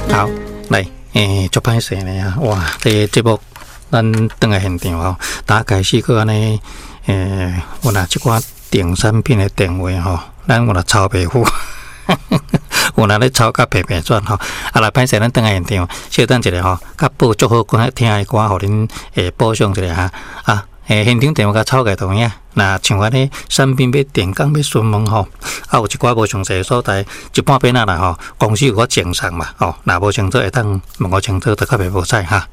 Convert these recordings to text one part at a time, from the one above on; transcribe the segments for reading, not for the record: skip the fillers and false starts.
好，来，足歹势呢啊！哇，这节目咱转来现场吼，大家开始个安尼，有哪即寡订产品的电话吼，咱有哪抄袂赴，有哪咧抄甲平平转吼，啊来歹势，咱转来现场，小等一下吼，甲播足好歌听的歌，互恁补充一下哈啊。现场电话甲抄起同样，那像安尼产品要电工要询问吼，啊有一寡无详细的所在，一半边啦吼，公司有个正常嘛，吼，若无清楚会当问我清楚，就较袂无彩哈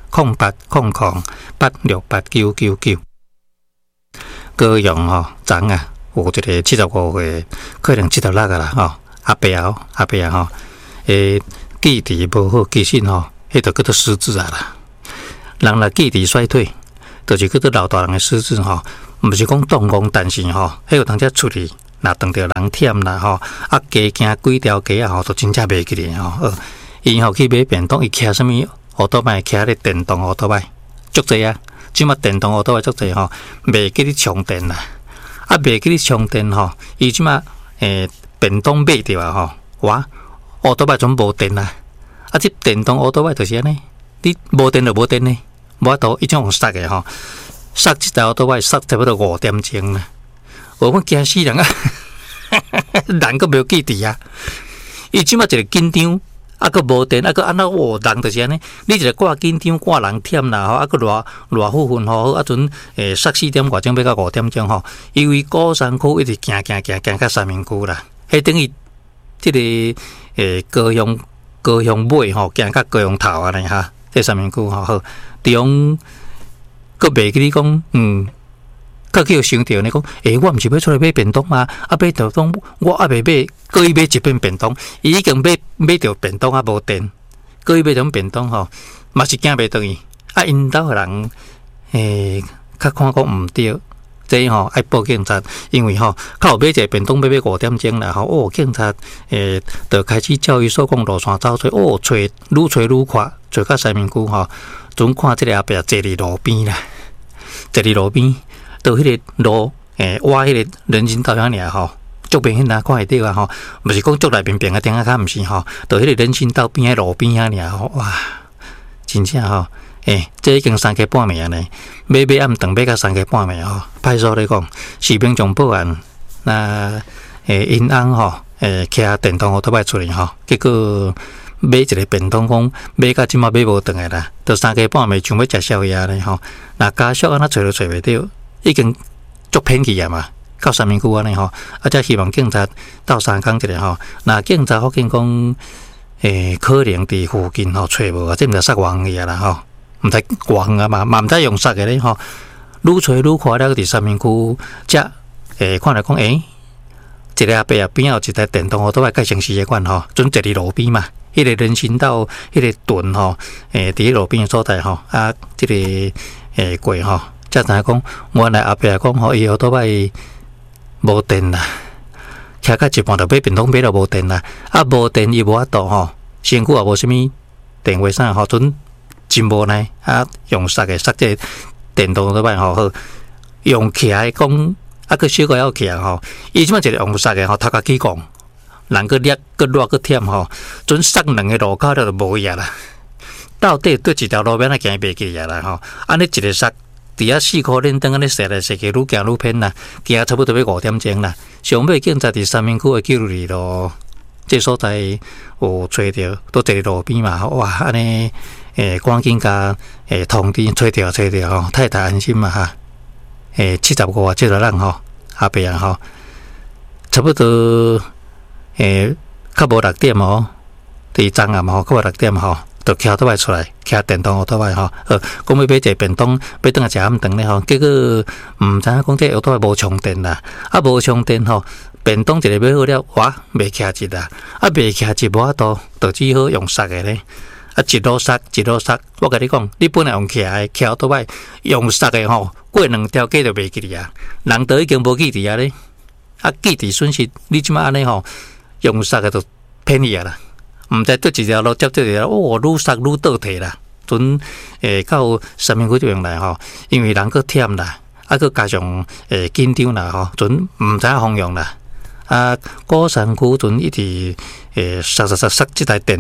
，0800868999，高雄吼，昨啊有一个75岁，可能76个啦吼，阿伯吼，记忆无好，记性吼，迄就叫做失智啊啦，人若记忆衰退。就是叫做老大人的失智吼，毋是讲动工，但是吼，迄有当只出去，若当着人忝啦吼，啊加行几条街啊吼，都真正袂记咧吼。伊吼去买便当，伊骑什么奥多麦，骑咧电动奥多麦，足济啊！即马电动奥多麦足济吼，袂记咧充电啦，啊袂记咧充电吼，伊即马便当买着啊吼，哇，奥多麦总无电啦，啊即电动奥多麦就是安尼，你无电就无电呢。无法度，伊种用塞的吼，塞一台都歹塞差不多5点钟啦。我惊死人啊！人个无记忆啊！伊即马一个紧张，啊个无电，啊个安那人就是安尼。你一个挂紧张，挂人忝啦吼，啊个热乎乎吼，啊阵塞4点外钟要到5点钟吼，因为高山区一直行到三明区啦，迄等于即个高雄尾吼，行到高雄头安尼哈，这三明区吼好。中个袂记你讲，较去有想到你讲，我毋是要出来买便当吗？啊，买便当我还未买，搁伊买一份便当，伊已经买着便当啊，无电，搁伊买种便当吼，嘛是惊袂倒去。啊，因兜个人较看讲毋对，这吼爱报警察，因为吼较有买一个便当要5点钟啦吼，警察就开始教育所讲路线走找，愈找愈快，找到三明区吼。总看即个阿伯坐伫路边啦，坐伫路边，到迄个路挖迄个人行道遐尔吼，足明显啊，看会到啊吼，毋是讲足内边啊，顶啊较毋是吼，到迄个人行道边路边遐尔吼，哇，真正吼，这已经3更半暝啊呢，买暗顿买到3更半暝吼，派出所咧讲，士兵从报案，那因翁吼，骑电动奥多麦出去吼，结果。买一个便当，讲买到即马买无转来啦，到3更半暝想要食宵夜咧吼。那家属安那找都找袂到，已经足偏去啊嘛。到三明区安尼吼，啊，则希望警察到3更一下吼。那警察福建讲，可能伫附近吼找无啊，这毋知塞网去啊啦吼，毋知网啊嘛毋知用塞的咧吼。愈找愈快了，伫三明区则看来讲一个阿伯啊边有一台电动奥多麦改成4个款吼，准坐伫路边嘛。迄个人行道，迄个盾吼，伫路边所在吼，啊，即个过吼，才知讲，原来阿伯讲吼，伊奥多麦无电啦，骑到一半就买便当买到无电啦，啊无电伊无法度吼，身躯也无啥物电话啥吼，准真无奈啊，用塞个塞这电动奥多麦吼好，用起来讲，啊个小可要起来吼，伊即摆一个用塞个吼，头壳起讲。人个热个热个忝吼，准塞2个路口就无呀啦。到底对一条路边啊行袂记呀啦吼，安尼一个塞，伫遐4块链灯安尼踅来踅去，愈行愈偏啦，行差不多要5点钟啦。上尾警察伫三明区的记录里咯，这所在有找着，都坐伫路边嘛，哇，安尼赶紧甲通知找着吼，太太安心嘛哈。75啊，这个人吼，阿伯啊吼，差不多。较无6点吼，伫昨暗吼，较无6点吼，就骑倒来出来，骑电动奥多麦吼，讲要买一个便当，要转来食暗顿咧吼，结果毋知影讲这奥多麦无充电啦，啊无充电吼，便当一个买好了，哇，未骑一啦，啊未骑一无法度，就只好用塞的咧，啊一路塞，我甲你讲，你本来用骑奥多麦用塞的吼，过2条街就袂记哩啊，人都已经无记哩啊咧，啊记忆损失，你即马安尼吼。用塞个就偏去啊啦，毋知对一条路接对一条，愈塞愈倒退啦。准到三明区这边来吼，因为人个忝啦，啊个加上紧张啦吼，准毋知影方向啦。啊，高山区准一直塞即台电动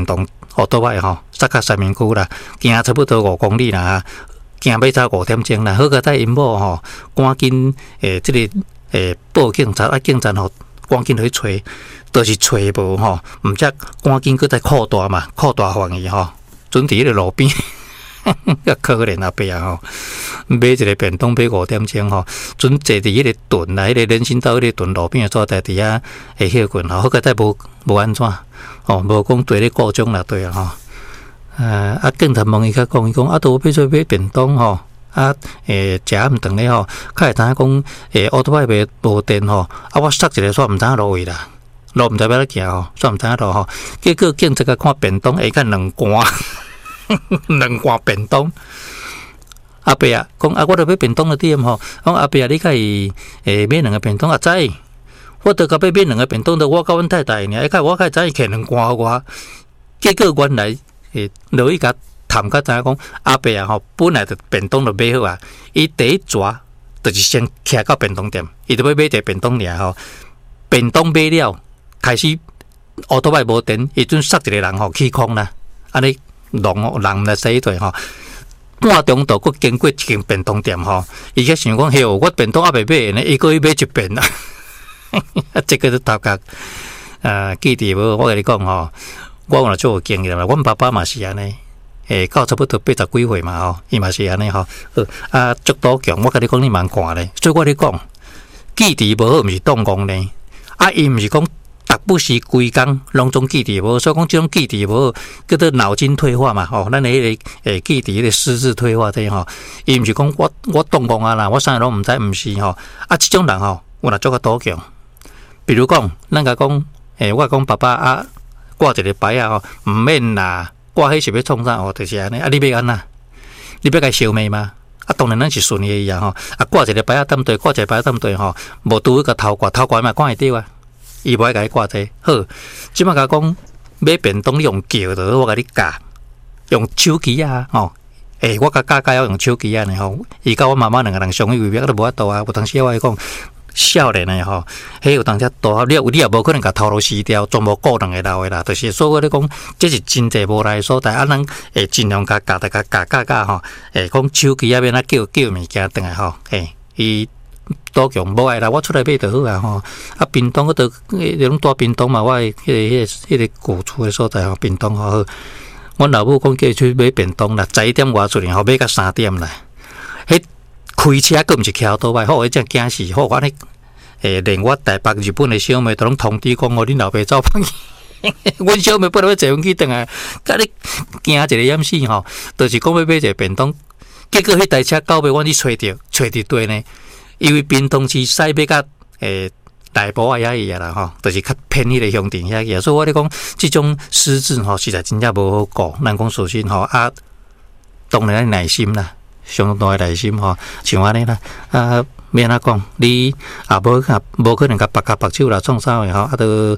奥多摆吼，萨卡三明区啦，行差不多5公里啦，行要走5点钟啦。好个在因某吼，赶紧即个报警察警察吼，赶紧去找，都是找无吼，毋则赶紧搁再扩大嘛，扩大范围吼，准伫迄个路边。较可怜阿伯啊吼，买一个便当买5点钟吼，准坐伫迄个墩啦，迄个人行道迄个墩路边坐在伫遐会歇困吼，好个再无安怎吼，无讲对咧故障啦对啊吼，警察问伊甲讲，伊讲都要做买便当吼，食暗顿咧吼，较会知影讲奥多摆无电吼，我塞一个煞毋知影路位啦，路毋知要怎行吼，煞毋知影路吼，结果警察甲看便当下甲2罐。2罐便当，阿伯啊，讲我著买便当的店吼，讲阿伯啊，你甲伊买2个便当知，我著甲要买2个便当的，我甲阮太太尔，我甲知伊摕2罐我，结果原来落去甲谈甲知影讲，阿伯啊吼，本来著便当著买好啊，伊第一抓就是先徛到便当店，伊著要买一个便当尔吼，便当买了，开始奥多摆无电，伊阵塞一个人吼起空啦，安尼。人毋来洗对吼，半中途佫经过一间便当店吼，伊则想讲，嘿，我便当还未买呢，伊佫去买一遍啦。这个是头壳记忆无？我甲你讲吼，我若做有经验啦，阮爸爸嘛是安尼，到差不多80几岁嘛吼，伊嘛是安尼吼。足多强，我甲你讲，你蛮看咧，所以我咧讲，记忆无好，毋是动工呢，伊毋是讲。逐不是规工拢总记忆无，所以讲即种记忆无，叫做脑筋退化嘛，吼，咱迄个记忆迄个失智退化这吼，伊毋是讲我动工啊啦，我啥拢毋知，毋是吼，即种人吼，有若做个多强，比如讲，咱甲讲，我讲爸爸挂一个牌啊吼，毋免啦，挂迄是要创啥吼，就是安尼，你要安那，你要甲消灭吗？当然咱是顺伊啊吼，挂一个牌点对，挂一个牌点对吼，无拄个头挂嘛，看会着啊。伊无爱甲你挂这好，即摆甲讲买便当，你用叫的，我甲你教，用手机啊，吼，我教要用手机啊呢吼，伊甲我妈妈2个人相依为命都无法度啊，有当时我讲少年的吼，迄有当时大，你也无可能甲头颅撕掉，全部顾2个老的啦，就是所以咧讲，这是真济无赖所在，咱会尽量教吼，讲手机啊，免啊叫物件转来吼，伊。多强无爱啦，我出来买就好啊吼。便当嗰度迄种大便当嘛，我迄个古厝的所在吼，便当好好。阮老母讲叫伊去买便当啦，11点外出，吼买到3点啦。迄开车佫毋是徛倒摆，好，迄只惊死，好，我连我台北日本的小妹都拢通知讲，恁老爸走歹去。阮小妹本来要坐飞机转来，甲你惊一个掩死吼，就是讲要买一个便当，结果迄台车到尾阮去找伫对呢。因为屏东市西北甲大埔啊遐伊啊啦吼，就是较偏迄个乡镇遐个，所以我咧讲，即种失智吼，实在真正无好顾。咱讲属实吼当然耐心啦，相当大耐心吼，像安尼啦免安讲，你无可能甲白手啦，创啥个吼，都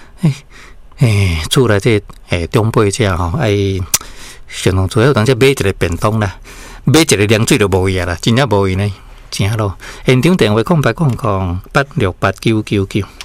厝内这中辈者吼，相当主要，当时买一个便当啦，买一个凉水就无去啊啦，真正无去呢。正咯，现场电话0800868999。